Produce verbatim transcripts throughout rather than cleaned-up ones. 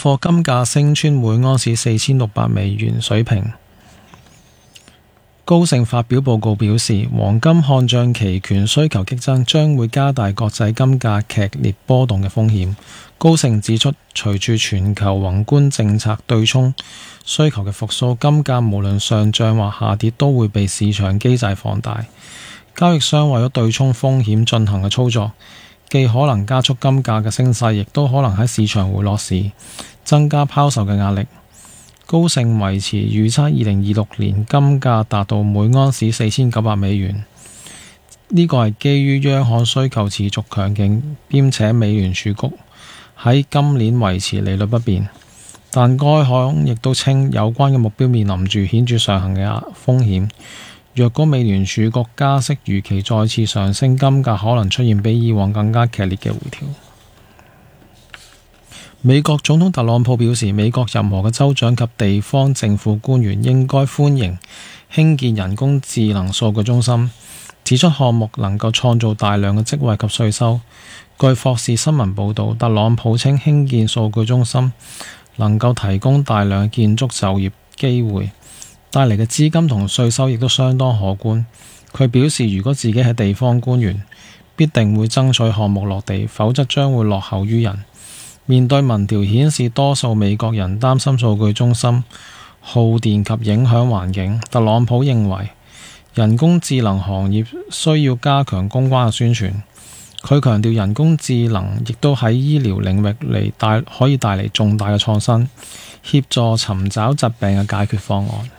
貨金價升穿每盎司四千六百美元水平。高盛發表報告表示，黃金看漲期權需求激增將會加大國際金價劇烈波動嘅風險。高盛指出，隨住全球宏觀政策對沖需求嘅復甦，金價無論上漲或下跌都會被市場機制放大。交易商為咗對沖風險進行嘅操作，既可能加速金價嘅升勢，亦都可能喺市場回落時增加拋售嘅壓力。高盛維持預測二零二六年金價達到每盎司四千九百美元，呢個係基於央行需求持續強勁，兼且美聯儲局喺今年維持利率不變。但該行亦都稱有關嘅目標面臨住顯著上行嘅風險。若果美聯儲局加息預期再次上升，金價可能出現比以往更加劇烈嘅回調。美國總統特朗普表示，美國任何嘅州長及地方政府官員應該歡迎興建人工智能數據中心，指出項目能夠創造大量嘅職位及稅收。據霍士新聞報導，特朗普稱興建數據中心能夠提供大量嘅建築就業機會，帶嚟嘅資金同稅收亦都相當可觀。佢表示，如果自己係地方官員，必定會爭取項目落地，否則將會落後於人。面對民調顯示多數美國人擔心數據中心耗電及影響環境，特朗普認為人工智能行業需要加強公關嘅宣傳。佢強調人工智能亦都喺醫療領域嚟帶可以帶嚟重大嘅創新，協助尋找疾病嘅解決方案。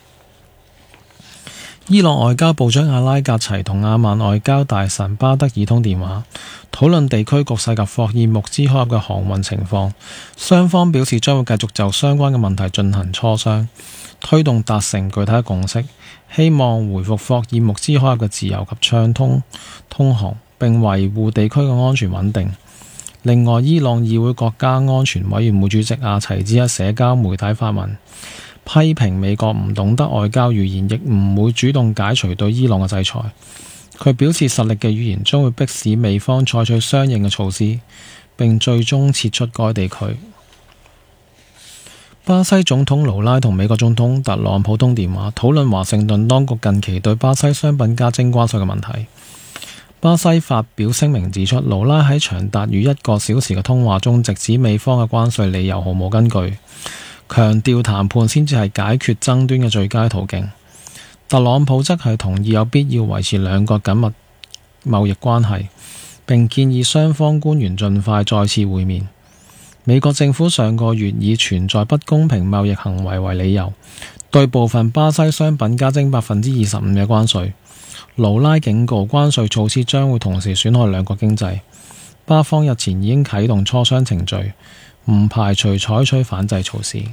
伊朗外交部長阿拉格齊同阿曼外交大臣巴德爾通電話，討論地區局勢及霍爾木茲海峽嘅航運情況。雙方表示將會繼續就相關嘅問題進行磋商，推動達成具體嘅共識，希望回復霍爾木茲海峽嘅自由及暢通通航，並維護地區嘅安全穩定。另外，伊朗議會國家安全委員會主席阿齊茲喺社交媒體發文，批評美國唔懂得外交語言，亦唔會主動解除對伊朗嘅制裁。佢表示實力嘅語言將會迫使美方採取相應嘅措施，並最終撤出該地區。巴西總統盧拉同美國總統特朗普通電話，討論華盛頓當局近期對巴西商品加徵關稅嘅問題。巴西發表聲明指出，盧拉喺長達逾一個小時嘅通話中，直指美方嘅關稅理由毫無根據，強調談判先至係解決爭端嘅最佳途徑。特朗普則係同意有必要維持兩國緊密貿易關係，並建議雙方官員盡快再次會面。美國政府上個月以存在不公平貿易行為為理由，對部分巴西商品加徵百分之二十五嘅關稅。盧拉警告，關稅措施將會同時損害兩國經濟。巴方日前已經啟動磋商程序，唔排除採取反制措施。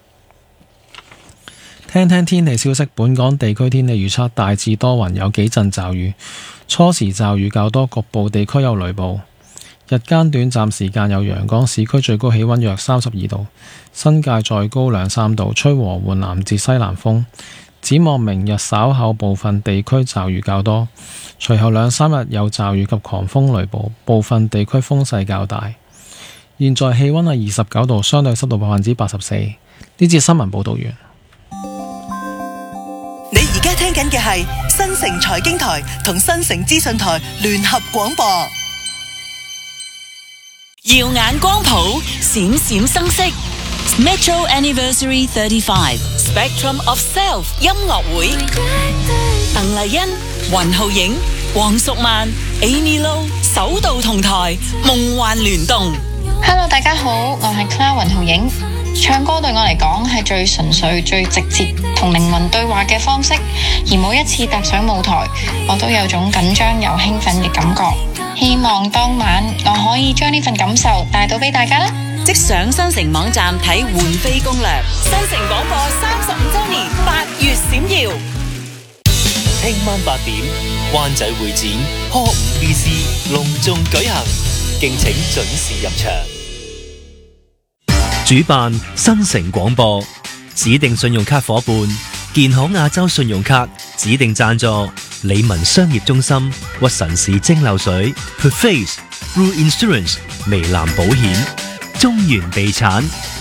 聽聽天氣消息，本港地區天氣預測大致多雲，有幾陣驟雨，初時驟雨較多，局部地區有雷暴。日間短暫時間有陽光，市區最高氣溫約三十二度，新界再高兩三度，吹和緩南至西南風。展望明日稍後部分地區驟雨較多，隨後兩三日有驟雨及狂風雷暴，部分地區風勢較大。現在氣溫係二十九度，相對濕度百分之八十四。呢節新聞報道完。 你而家聽緊嘅係新城財經台同新城資訊台聯合廣播。耀眼光譜，閃閃生色。Metro Anniversary thirty-five Spectrum of Self 音樂會，鄧麗欣、雲浩影、黃淑曼、Amy Lo 首度同台，夢幻聯動。 Hello， 大家好，我係 Clara 雲浩影。唱歌對我嚟講係最純粹、最直接同靈魂對話嘅方式，而每一次踏上舞台，我都有種緊張又興奮嘅感覺。希望當晚我可以將呢份感受帶到俾大家啦！ 即上新城網站睇換飛攻略。新城廣播三十五週年，八月閃耀。 聽晚八點，灣仔會展 Hall 五 B C 隆重舉行，敬請準時入場。主辦新城廣播，指定信用卡夥伴建行亞洲信用卡，指定贊助理文商業中心、屈臣氏蒸餾水、Perface、Blue Insurance、微藍保險、中原地產、